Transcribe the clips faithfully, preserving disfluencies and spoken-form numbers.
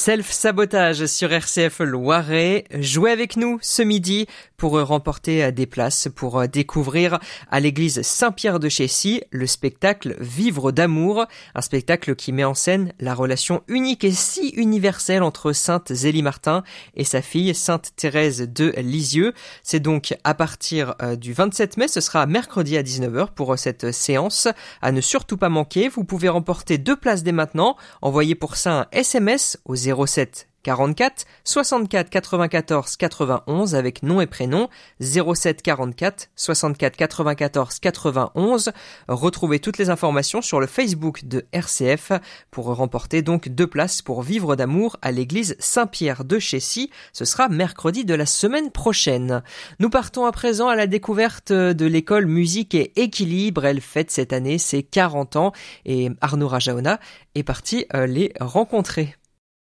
Self-sabotage sur R C F Loiret. Jouez avec nous ce midi pour remporter des places pour découvrir à l'église Saint-Pierre de Chécy le spectacle Vivre d'amour, un spectacle qui met en scène la relation unique et si universelle entre Sainte Zélie Martin et sa fille Sainte Thérèse de Lisieux. C'est donc à partir du vingt-sept mai, ce sera mercredi à dix-neuf heures pour cette séance. À ne surtout pas manquer, vous pouvez remporter deux places dès maintenant. Envoyez pour ça un S M S au zéro sept quarante-quatre soixante-quatre quatre-vingt-quatorze quatre-vingt-onze avec nom et prénom. Zéro sept quarante-quatre soixante-quatre quatre-vingt-quatorze quatre-vingt-onze. Retrouvez toutes les informations sur le Facebook de R C F pour remporter donc deux places pour Vivre d'amour à l'église Saint-Pierre de Chécy. Ce sera mercredi de la semaine prochaine. Nous partons à présent à la découverte de l'école Musique et Équilibre. Elle fête cette année ses quarante ans et Arnaud Rajaona est parti les rencontrer.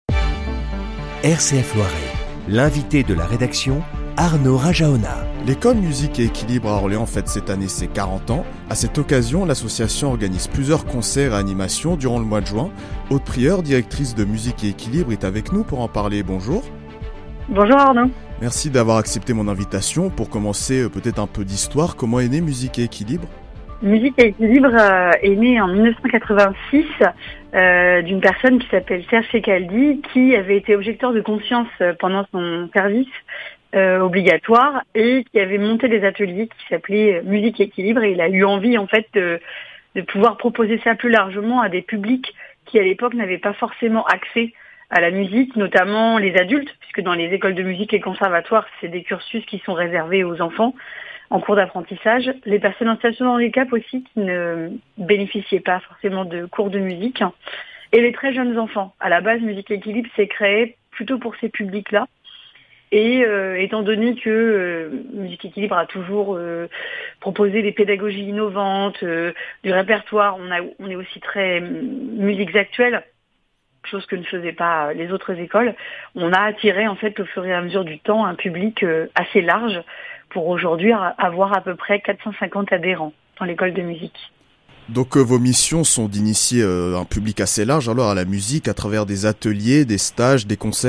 R C F Loiret, l'invité de la rédaction, Arnaud Rajaona. L'école Musique et Équilibre à Orléans fête cette année ses quarante ans. À cette occasion, l'association organise plusieurs concerts et animations durant le mois de juin. Aude Prieur, directrice de Musique et Équilibre, est avec nous pour en parler. Bonjour. Bonjour Arnaud. Merci d'avoir accepté mon invitation. Pour commencer, peut-être un peu d'histoire, comment est née Musique et Équilibre ? Musique et Équilibre euh, est née en dix-neuf cent quatre-vingt-six euh, d'une personne qui s'appelle Serge Secaldi, qui avait été objecteur de conscience pendant son service euh, obligatoire et qui avait monté des ateliers qui s'appelaient Musique et Équilibre, et il a eu envie en fait de, de pouvoir proposer ça plus largement à des publics qui à l'époque n'avaient pas forcément accès à la musique, notamment les adultes, puisque dans les écoles de musique et conservatoires, c'est des cursus qui sont réservés aux enfants en cours d'apprentissage, les personnes en situation de handicap aussi qui ne bénéficiaient pas forcément de cours de musique, et les très jeunes enfants. À la base, Musique et Équilibre s'est créé plutôt pour ces publics-là, et euh, étant donné que euh, Musique et Équilibre a toujours euh, proposé des pédagogies innovantes, euh, du répertoire, on, a, on est aussi très euh, musiques actuelles, chose que ne faisaient pas les autres écoles, on a attiré en fait au fur et à mesure du temps un public euh, assez large, pour aujourd'hui avoir à peu près quatre cent cinquante adhérents dans l'école de musique. Donc euh, vos missions sont d'initier euh, un public assez large alors à la musique à travers des ateliers, des stages, des concerts ?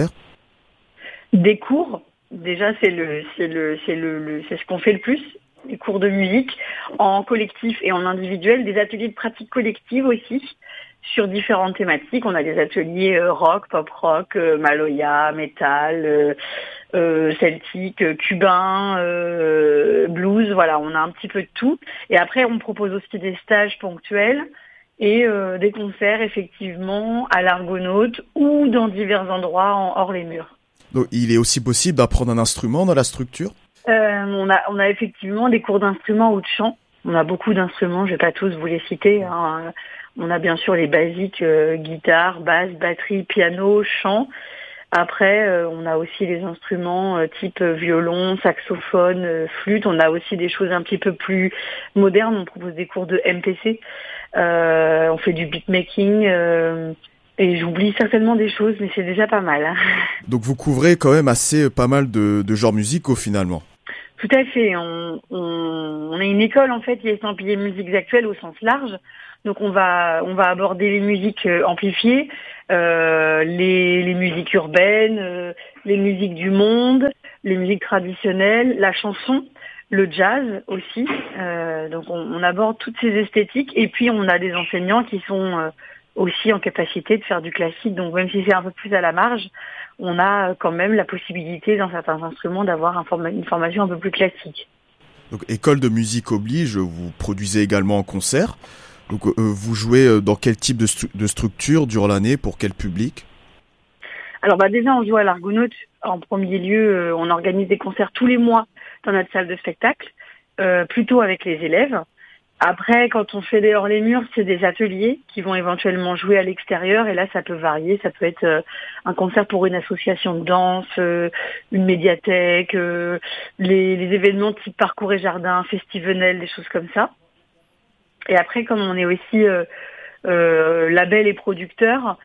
Des cours, déjà c'est le c'est le c'est le, le c'est ce qu'on fait le plus, les cours de musique en collectif et en individuel, des ateliers de pratique collective aussi sur différentes thématiques. On a des ateliers euh, rock, pop rock, euh, maloya, metal, euh, euh, celtique, euh, cubain, euh, blues, voilà, on a un petit peu de tout. Et après, on propose aussi des stages ponctuels et euh, des concerts effectivement à l'Argonaute ou dans divers endroits en hors les murs. Donc il est aussi possible d'apprendre un instrument dans la structure ? euh, on a on a effectivement des cours d'instruments ou de chant. On a beaucoup d'instruments, je vais pas tous vous les citer, hein. On a bien sûr les basiques, euh, guitare, basse, batterie, piano, chant. Après, euh, on a aussi les instruments euh, type violon, saxophone, euh, flûte. On a aussi des choses un petit peu plus modernes. On propose des cours de M P C. Euh, on fait du beatmaking. Euh, et j'oublie certainement des choses, mais c'est déjà pas mal, hein. Donc vous couvrez quand même assez pas mal de, de genres musicaux finalement. Tout à fait. On, on, on est une école en fait qui est estampillée musiques actuelles au sens large. Donc on va on va aborder les musiques amplifiées, euh, les, les musiques urbaines, euh, les musiques du monde, les musiques traditionnelles, la chanson, le jazz aussi. Euh, donc on, on aborde toutes ces esthétiques et puis on a des enseignants qui sont euh, aussi en capacité de faire du classique. Donc même si c'est un peu plus à la marge, on a quand même la possibilité dans certains instruments d'avoir un forma- une formation un peu plus classique. Donc école de musique oblige, vous produisez également en concert. Donc euh, vous jouez dans quel type de, stru- de structure durant l'année, pour quel public ? Alors bah déjà on joue à l'Argonaute. En premier lieu, euh, on organise des concerts tous les mois dans notre salle de spectacle, euh, plutôt avec les élèves. Après, quand on fait des hors les murs, c'est des ateliers qui vont éventuellement jouer à l'extérieur, et là ça peut varier. Ça peut être euh, un concert pour une association de danse, euh, une médiathèque, euh, les, les événements type parcours et jardin, festivenel, des choses comme ça. Et après, comme on est aussi euh, euh, label et producteur,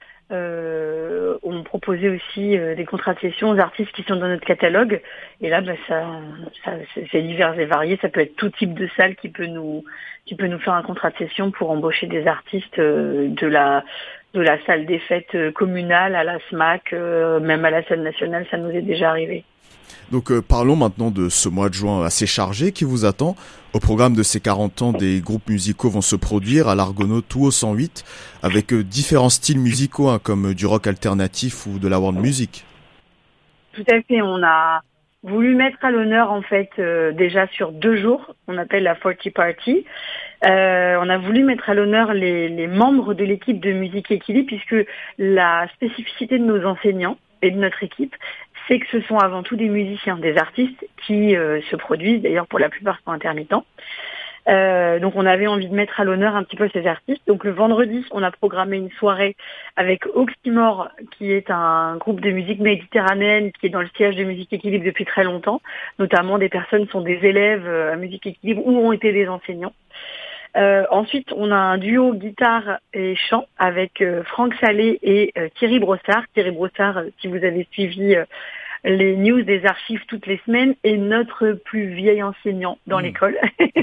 euh, on proposait aussi euh, des contrats de session aux artistes qui sont dans notre catalogue. Et là, bah, ça, ça c'est, c'est divers et varié. Ça peut être tout type de salle qui peut nous, qui peut nous faire un contrat de session pour embaucher des artistes euh, de la de la salle des fêtes communale à la SMAC, euh, même à la scène nationale, ça nous est déjà arrivé. Donc euh, parlons maintenant de ce mois de juin assez chargé qui vous attend. Au programme de ces quarante ans, des groupes musicaux vont se produire à l'Argonaute ou au cent huit avec euh, différents styles musicaux hein, comme du rock alternatif ou de la world music. Tout à fait, on a voulu mettre à l'honneur en fait euh, déjà sur deux jours, on appelle la forty Party. Euh, on a voulu mettre à l'honneur les, les membres de l'équipe de Musique Équilibre puisque la spécificité de nos enseignants et de notre équipe, c'est que ce sont avant tout des musiciens, des artistes qui euh, se produisent, d'ailleurs pour la plupart sont intermittents. Euh, donc on avait envie de mettre à l'honneur un petit peu ces artistes. Donc le vendredi, on a programmé une soirée avec Oxymore, qui est un groupe de musique méditerranéenne qui est dans le sillage de Musique Équilibre depuis très longtemps. Notamment des personnes sont des élèves à Musique Équilibre ou ont été des enseignants. Euh, ensuite, on a un duo guitare et chant avec euh, Franck Salé et euh, Thierry Brossard. Thierry Brossard, euh, si vous avez suivi euh, les news des archives toutes les semaines, est notre plus vieil enseignant dans mmh. l'école.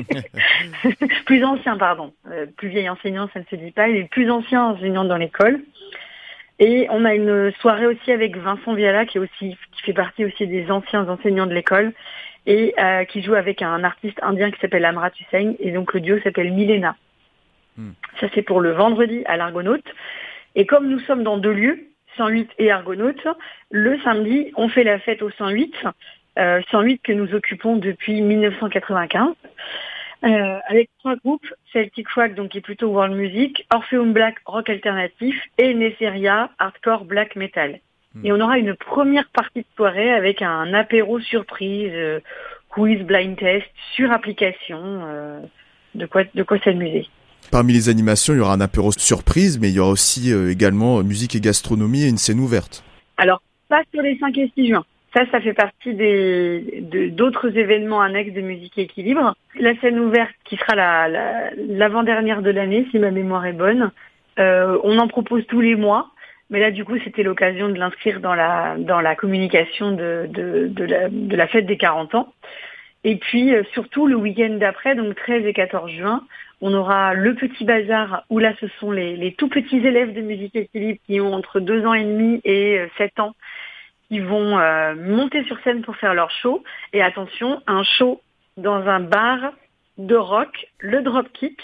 plus ancien, pardon. Euh, plus vieil enseignant, ça ne se dit pas. Il est le plus ancien enseignant dans l'école. Et on a une soirée aussi avec Vincent Viala, qui est aussi, qui fait partie aussi des anciens enseignants de l'école, et euh, qui joue avec un artiste indien qui s'appelle Amrat Hussain, et donc le duo s'appelle Milena. Mm. Ça c'est pour le vendredi à l'Argonaute. Et comme nous sommes dans deux lieux, cent huit et Argonaute, le samedi on fait la fête au cent huit, euh, cent huit que nous occupons depuis dix-neuf cent quatre-vingt-quinze, euh, avec trois groupes, Celtic Rock, donc qui est plutôt world music, Orpheum Black, rock alternatif, et Neferia, hardcore black metal. Et on aura une première partie de soirée avec un apéro surprise, euh, quiz, blind test, sur application, euh, de quoi, de quoi s'amuser. Parmi les animations, il y aura un apéro surprise, mais il y aura aussi euh, également euh, musique et gastronomie et une scène ouverte. Alors, pas sur les cinq et six juin. Ça, ça fait partie des, de, d'autres événements annexes de Musique et Équilibre. La scène ouverte, qui sera la, la, l'avant-dernière de l'année, si ma mémoire est bonne, euh, on en propose tous les mois. Mais là, du coup, c'était l'occasion de l'inscrire dans la dans la communication de de de la, de la fête des quarante ans. Et puis, euh, surtout, le week-end d'après, donc treize et quatorze juin, on aura le petit bazar, où là, ce sont les, les tout petits élèves de Musique Équilibre qui ont entre deux ans et demi et sept ans, qui vont euh, monter sur scène pour faire leur show. Et attention, un show dans un bar de rock, le Dropkick.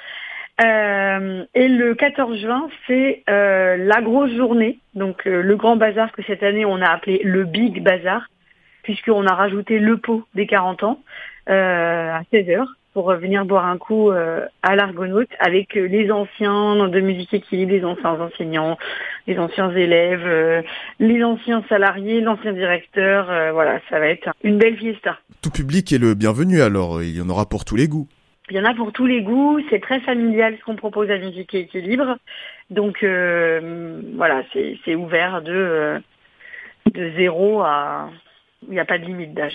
Euh, et le quatorze juin, c'est euh, la grosse journée, donc euh, le grand bazar que cette année on a appelé le Big Bazar, puisqu'on a rajouté le pot des quarante ans euh, à seize heures pour venir boire un coup euh, à l'Argonaute avec euh, les anciens de Musique Équilibre, les anciens enseignants, les anciens élèves, euh, les anciens salariés, l'ancien directeur. Euh, voilà, ça va être une belle fiesta. Tout public est le bienvenu alors, il y en aura pour tous les goûts. Il y en a pour tous les goûts, c'est très familial ce qu'on propose à Musique et Équilibre. Donc euh, voilà, c'est, c'est ouvert de, euh, de zéro à... Il n'y a pas de limite d'âge.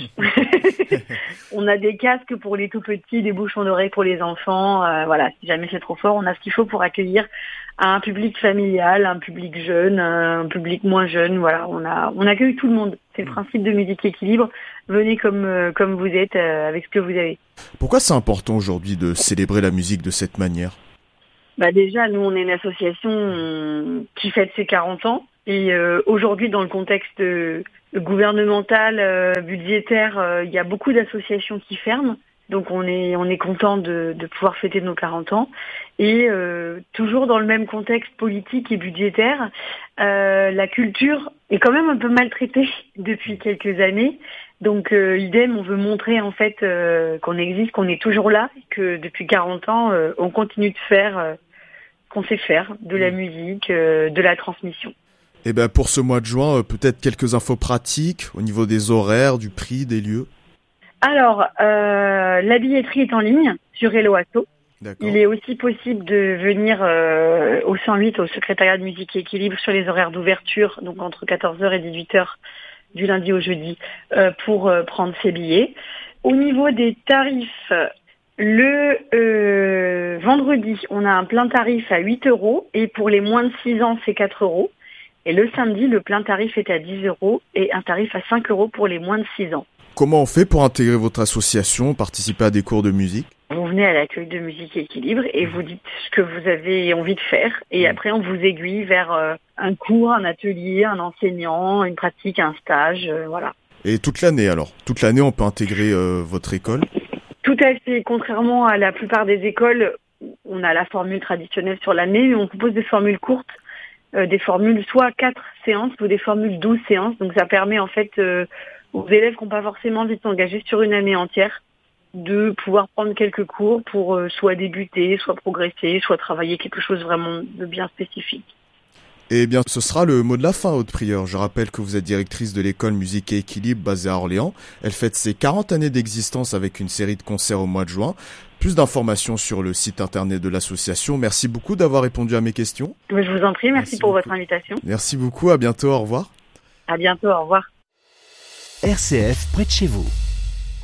On a des casques pour les tout petits, des bouchons d'oreilles pour les enfants. Euh, voilà, si jamais c'est trop fort, on a ce qu'il faut pour accueillir un public familial, un public jeune, un public moins jeune. Voilà, on a, on accueille tout le monde. C'est le principe de Musique Équilibre. Venez comme euh, comme vous êtes, euh, avec ce que vous avez. Pourquoi c'est important aujourd'hui de célébrer la musique de cette manière ? Bah déjà, nous, on est une association euh, qui fête ses quarante ans. Et euh, aujourd'hui, dans le contexte euh, gouvernemental, euh, budgétaire, euh, il y a beaucoup d'associations qui ferment. Donc on est on est content de, de pouvoir fêter nos quarante ans. Et euh, toujours dans le même contexte politique et budgétaire, euh, la culture est quand même un peu maltraitée depuis quelques années. Donc euh, idem, on veut montrer en fait euh, qu'on existe, qu'on est toujours là, que depuis quarante ans, euh, on continue de faire euh, qu'on sait faire, de la musique, euh, de la transmission. Et ben pour ce mois de juin, euh, peut-être quelques infos pratiques au niveau des horaires, du prix, des lieux. Alors, euh, la billetterie est en ligne sur Hello Asso. D'accord. Il est aussi possible de venir euh, au cent huit, au secrétariat de Musique et Équilibre, sur les horaires d'ouverture, donc entre quatorze heures et dix-huit heures du lundi au jeudi, euh, pour euh, prendre ses billets. Au niveau des tarifs, le euh, vendredi, on a un plein tarif à huit euros et pour les moins de six ans, c'est quatre euros. Et le samedi, le plein tarif est à dix euros et un tarif à cinq euros pour les moins de six ans. Comment on fait pour intégrer votre association, participer à des cours de musique ? Vous venez à l'accueil de Musique et Équilibre et vous dites ce que vous avez envie de faire. Et après, on vous aiguille vers euh, un cours, un atelier, un enseignant, une pratique, un stage, euh, voilà. Et toute l'année alors? Toute l'année, on peut intégrer euh, votre école? Tout à fait. Contrairement à la plupart des écoles, on a la formule traditionnelle sur l'année, mais on propose des formules courtes, euh, des formules soit quatre séances ou des formules douze séances. Donc ça permet en fait euh, aux élèves qui n'ont pas forcément envie de s'engager sur une année entière de pouvoir prendre quelques cours pour euh, soit débuter, soit progresser, soit travailler quelque chose vraiment de bien spécifique. Eh bien, ce sera le mot de la fin, Aude Prieur. Je rappelle que vous êtes directrice de l'école Musique et Équilibre basée à Orléans. Elle fête ses quarante années d'existence avec une série de concerts au mois de juin. Plus d'informations sur le site internet de l'association. Merci beaucoup d'avoir répondu à mes questions. Je vous en prie, merci, merci pour beaucoup. votre invitation. Merci beaucoup, à bientôt, au revoir. À bientôt, au revoir. R C F près de chez vous.